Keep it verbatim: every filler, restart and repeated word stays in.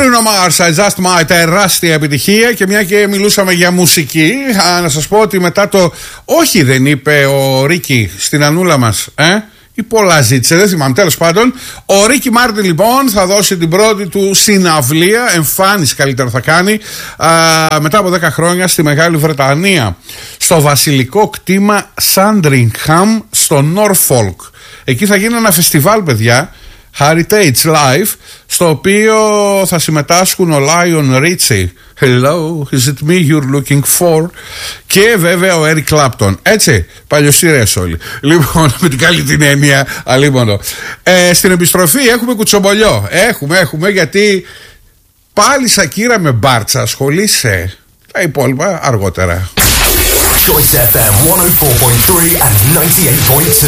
Bruno Mars, I Just My, τεράστια επιτυχία. Και μια και μιλούσαμε για μουσική, α, να σας πω ότι μετά το. Όχι, δεν είπε ο Ρίκι στην Ανούλα μας, ε? Ή πολλά ζήτησε, δεν θυμάμαι. Τέλος πάντων, ο Ρίκι Μάρτιν λοιπόν θα δώσει την πρώτη του συναυλία, εμφάνιση καλύτερα θα κάνει, α, μετά από δέκα χρόνια στη Μεγάλη Βρετανία, στο βασιλικό κτήμα Sandringham στο Norfolk. Εκεί θα γίνει ένα φεστιβάλ, παιδιά, Heritage Live, στο οποίο θα συμμετάσχουν ο Lion Richie, Hello, is it me you're looking for, και βέβαια ο Eric Clapton. Έτσι, παλιοσυρές όλοι. Λοιπόν, με την καλή την έννοια, αλίμονο. Ε, στην επιστροφή έχουμε κουτσομπολιό. Έχουμε, έχουμε, γιατί πάλι Σακύρα με μπάρτσα ασχολείσαι. Τα υπόλοιπα αργότερα. Choice εφ εμ εκατόν τέσσερα κόμμα τρία and ninety-eight point two.